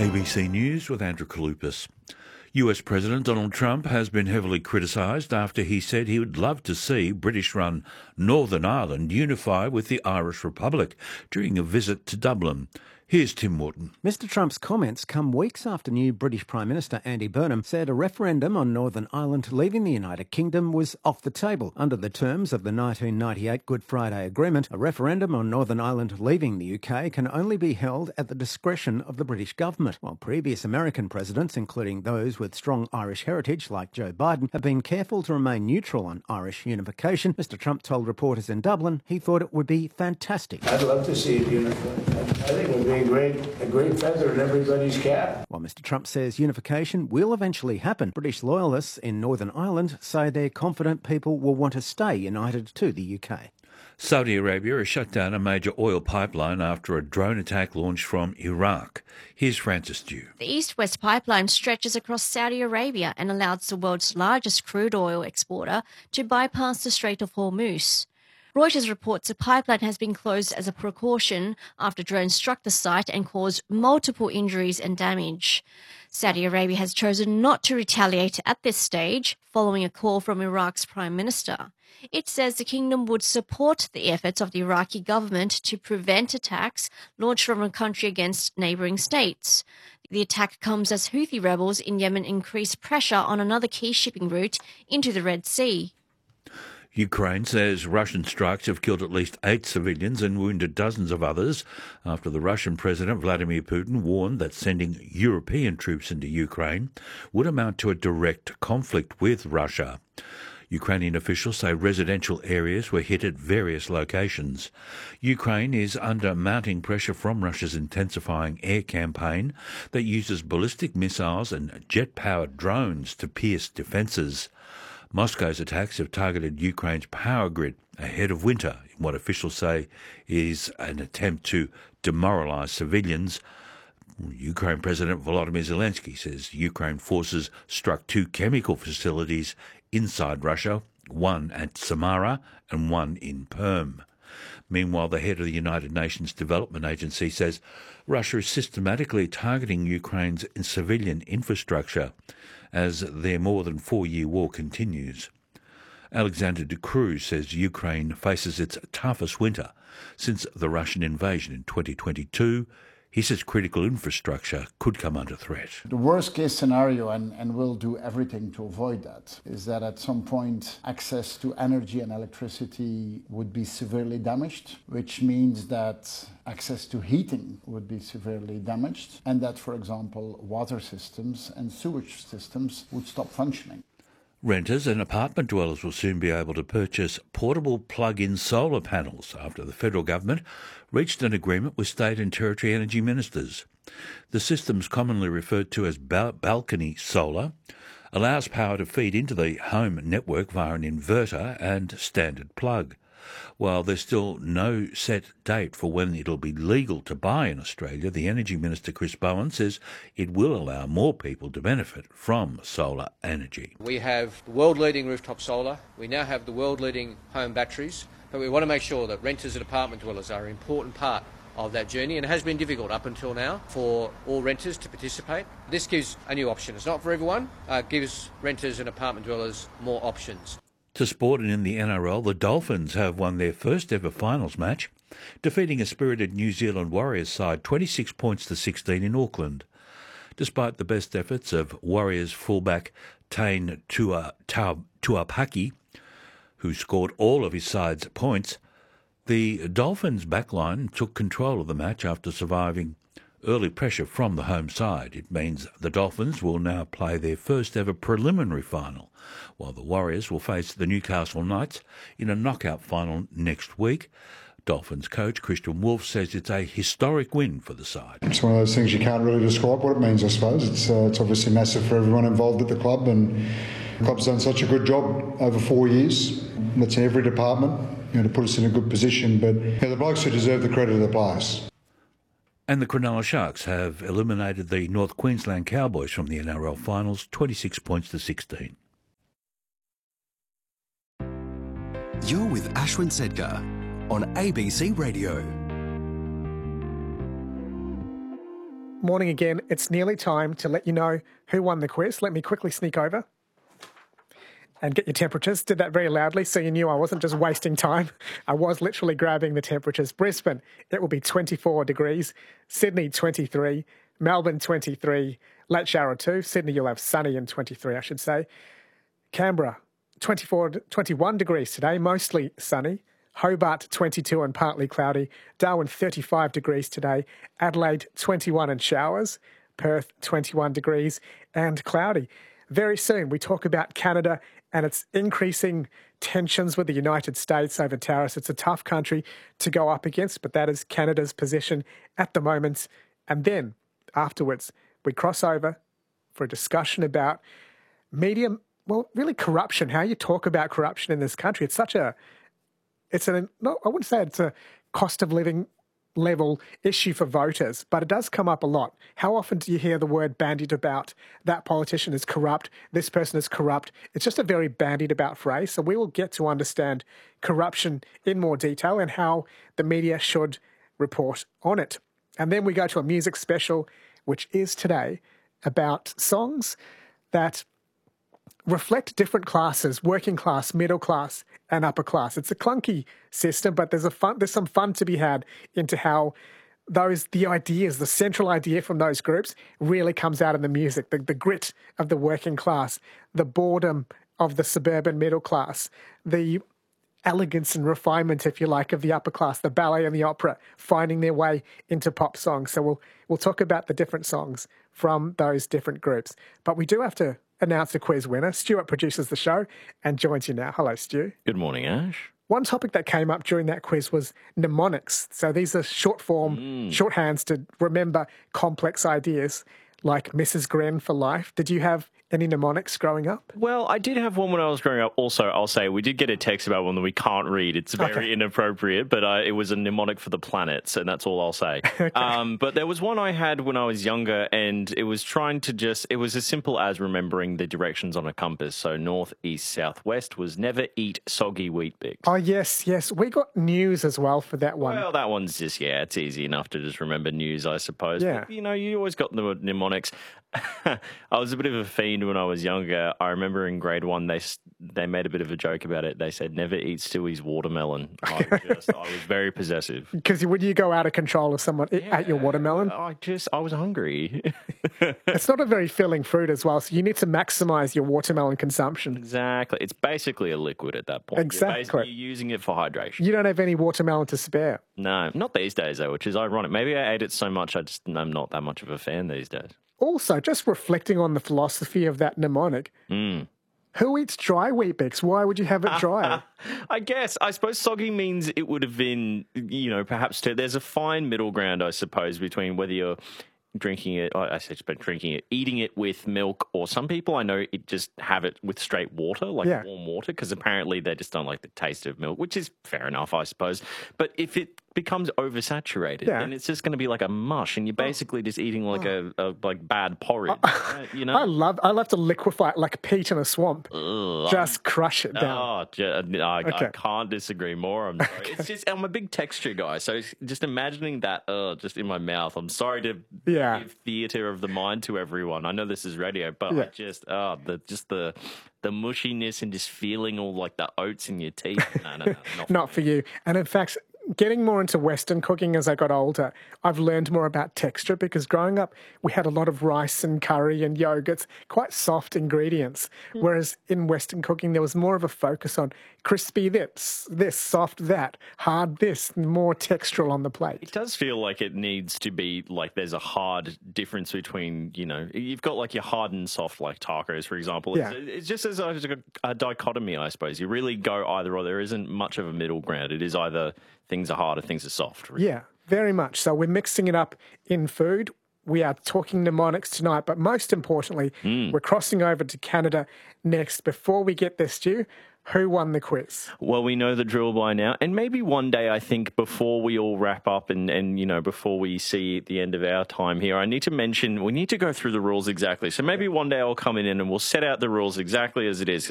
ABC News with Andrew Kalupas. US President Donald Trump has been heavily criticised after he said he would love to see British-run Northern Ireland unify with the Irish Republic during a visit to Dublin. Here's Tim Morton. Mr Trump's comments come weeks after new British Prime Minister Andy Burnham said a referendum on Northern Ireland leaving the United Kingdom was off the table. Under the terms of the 1998 Good Friday Agreement, a referendum on Northern Ireland leaving the UK can only be held at the discretion of the British government, while previous American presidents, including those with strong Irish heritage like Joe Biden, have been careful to remain neutral on Irish unification. Mr Trump told reporters in Dublin he thought it would be fantastic. I'd love to see it unified. I think it would be a great feather in everybody's cap. While Mr Trump says unification will eventually happen, British loyalists in Northern Ireland say they're confident people will want to stay united to the UK. Saudi Arabia has shut down a major oil pipeline after a drone attack launched from Iraq. Here's Francis Dew. The East-West pipeline stretches across Saudi Arabia and allows the world's largest crude oil exporter to bypass the Strait of Hormuz. Reuters reports the pipeline has been closed as a precaution after drones struck the site and caused multiple injuries and damage. Saudi Arabia has chosen not to retaliate at this stage, following a call from Iraq's Prime Minister. It says the kingdom would support the efforts of the Iraqi government to prevent attacks launched from a country against neighbouring states. The attack comes as Houthi rebels in Yemen increase pressure on another key shipping route into the Red Sea. Ukraine says Russian strikes have killed at least 8 civilians and wounded dozens of others after the Russian President Vladimir Putin warned that sending European troops into Ukraine would amount to a direct conflict with Russia. Ukrainian officials say residential areas were hit at various locations. Ukraine is under mounting pressure from Russia's intensifying air campaign that uses ballistic missiles and jet-powered drones to pierce defences. Moscow's attacks have targeted Ukraine's power grid ahead of winter in what officials say is an attempt to demoralise civilians. Ukraine President Volodymyr Zelensky says Ukraine forces struck 2 chemical facilities inside Russia, one at Samara and one in Perm. Meanwhile, the head of the United Nations Development Agency says Russia is systematically targeting Ukraine's civilian infrastructure as their more than 4-year war continues. Alexander de Cruz says Ukraine faces its toughest winter since the Russian invasion in 2022. He says critical infrastructure could come under threat. The worst case scenario, and we'll do everything to avoid that, is that at some point access to energy and electricity would be severely damaged, which means that access to heating would be severely damaged, and that, for example, water systems and sewage systems would stop functioning. Renters and apartment dwellers will soon be able to purchase portable plug-in solar panels after the federal government reached an agreement with state and territory energy ministers. The system's commonly referred to as balcony solar allows power to feed into the home network via an inverter and standard plug. While there's still no set date for when it'll be legal to buy in Australia, the Energy Minister Chris Bowen says it will allow more people to benefit from solar energy. We have world-leading rooftop solar, we now have the world-leading home batteries, but we want to make sure that renters and apartment dwellers are an important part of that journey, and it has been difficult up until now for all renters to participate. This gives a new option. It's not for everyone, it gives renters and apartment dwellers more options. To sport and in the NRL, the Dolphins have won their first ever finals match, defeating a spirited New Zealand Warriors side 26 points to 16 in Auckland. Despite the best efforts of Warriors fullback Taine Tuapaki, who scored all of his side's points, the Dolphins' backline took control of the match after surviving early pressure from the home side. It means the Dolphins will now play their first ever preliminary final, while the Warriors will face the Newcastle Knights in a knockout final next week. Dolphins coach Christian Wolf says it's a historic win for the side. It's one of those things you can't really describe what it means, I suppose. It's obviously massive for everyone involved at the club, and the club's done such a good job over 4 years. That's in every department, to put us in a good position. But the blokes who deserve the credit are the players. And the Cronulla Sharks have eliminated the North Queensland Cowboys from the NRL finals, 26 points to 16. You're with Ashwin Sedkar on ABC Radio. Morning again. It's nearly time to let you know who won the quiz. Let me quickly sneak over and get your temperatures. Did that very loudly so you knew I wasn't just wasting time. I was literally grabbing the temperatures. Brisbane, it will be 24 degrees. Sydney, 23. Melbourne, 23. Lake Shower 2. Sydney, you'll have sunny and 23, I should say. Canberra, 21 degrees today, mostly sunny. Hobart, 22 and partly cloudy. Darwin, 35 degrees today. Adelaide, 21 and showers. Perth, 21 degrees and cloudy. Very soon, we talk about Canada and its increasing tensions with the United States over tariffs. It's a tough country to go up against, but that is Canada's position at the moment. And then, afterwards, we cross over for a discussion about media, well, really corruption, how you talk about corruption in this country. I wouldn't say it's a cost of living level issue for voters, but it does come up a lot. How often do you hear the word bandied about? That politician is corrupt, this person is corrupt. It's just a very bandied about phrase. So we will get to understand corruption in more detail and how the media should report on it. And then we go to a music special, which is today about songs that reflect different classes: working class, middle class, and upper class. It's a clunky system, but there's some fun to be had into how the central idea from those groups really comes out in the music. The grit of the working class, the boredom of the suburban middle class, the elegance and refinement, if you like, of the upper class, the ballet and the opera finding their way into pop songs. So we'll talk about the different songs from those different groups. But we do have to announce the quiz winner. Stuart produces the show and joins you now. Hello, Stu. Good morning, Ash. One topic that came up during that quiz was mnemonics. So these are shorthands to remember complex ideas, like Mrs. Gren for life. Did you have any mnemonics growing up? Well, I did have one when I was growing up. Also, I'll say we did get a text about one that we can't read. It's very inappropriate, but it was a mnemonic for the planets, and that's all I'll say. Okay. But there was one I had when I was younger, and it was it was as simple as remembering the directions on a compass. So north, east, south, west was never eat soggy wheat bix. Oh, yes. We got news as well for that one. Well, that one's just, it's easy enough to just remember news, I suppose. Yeah. But, you always got the mnemonics. I was a bit of a fiend when I was younger. I remember in grade 1 they made a bit of a joke about it. They said never eat Stewie's watermelon. I was very possessive. Because would you go out of control if someone ate your watermelon? I was hungry. It's not a very filling fruit as well, so you need to maximize your watermelon consumption. Exactly. It's basically a liquid at that point. Exactly. You're using it for hydration. You don't have any watermelon to spare. No, not these days though, which is ironic. Maybe I ate it so much I'm not that much of a fan these days. Also, just reflecting on the philosophy of that mnemonic, who eats dry wheat bix? Why would you have it dry? I suppose soggy means it would have been, perhaps there's a fine middle ground, I suppose, between whether you're drinking it, eating it with milk, or some people I know just have it with straight water, warm water, because apparently they just don't like the taste of milk, which is fair enough, I suppose. But if it becomes oversaturated, then it's just going to be like a mush, and you're basically just eating like a bad porridge. I love to liquefy it like peat in a swamp. Just crush it down. I can't disagree more. I'm sorry. It's just I'm a big texture guy, so just imagining that just in my mouth. I'm sorry to give theatre of the mind to everyone. I know this is radio, but I just the mushiness and just feeling all like the oats in your teeth. No, not for you. And in fact, getting more into Western cooking as I got older, I've learned more about texture, because growing up we had a lot of rice and curry and yogurts, quite soft ingredients, whereas in Western cooking there was more of a focus on crispy this, soft that, hard this, more textural on the plate. It does feel like it needs to be like there's a hard difference between, you've got like your hard and soft like tacos, for example. Yeah. It's just as a dichotomy, I suppose. You really go either or. There isn't much of a middle ground. It is either things are hard or things are soft. Really. Yeah, very much. So we're mixing it up in food. We are talking mnemonics tonight, but most importantly, we're crossing over to Canada next. Before we get there, Stu, who won the quiz? Well, we know the drill by now, and maybe one day, I think, before we all wrap up and before we see the end of our time here, I need to mention we need to go through the rules exactly. So maybe one day I'll come in and we'll set out the rules exactly as it is,